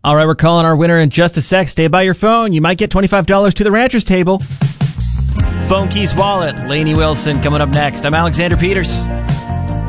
All right, we're calling our winner in just a sec. Stay by your phone. You might get $25 to the Rancher's table. Phone Keys Wallet, Lainey Wilson coming up next. I'm Alexander Peters.